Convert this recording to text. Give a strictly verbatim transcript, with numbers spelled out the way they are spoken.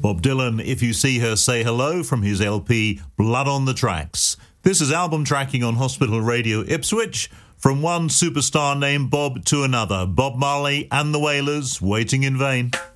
Bob Dylan, If You See Her, Say Hello, from his L P Blood on the Tracks. This is album tracking on Hospital Radio Ipswich. From one superstar named Bob to another, Bob Marley and the Wailers, Waiting in Vain.